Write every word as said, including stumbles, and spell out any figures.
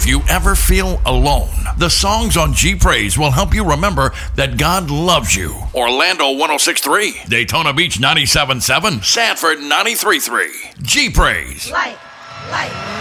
If you ever feel alone, the songs on G Praise will help you remember that God loves you. Orlando one oh six point three, Daytona Beach ninety-seven point seven, Sanford ninety-three point three. G Praise. Light, light.